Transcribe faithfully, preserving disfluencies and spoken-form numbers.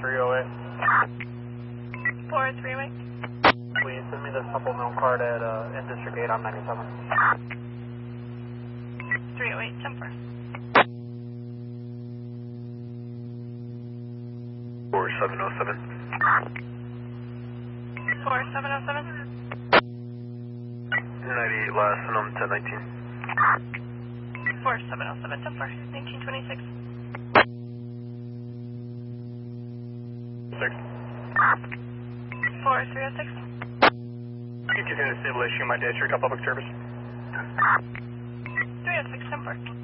three oh eight. four three oh eight. Please send me the supplemental card at uh, in District eight on ninety-seven. three oh eight, ten four. four seven oh seven. four seven oh seven. ninety-eight last, and I'm ten nineteen. four seven oh seven, ten four, nineteen twenty-six. Six. four three oh six. Keep continuing to stabilize you, my district, on public service. three oh six, ten four.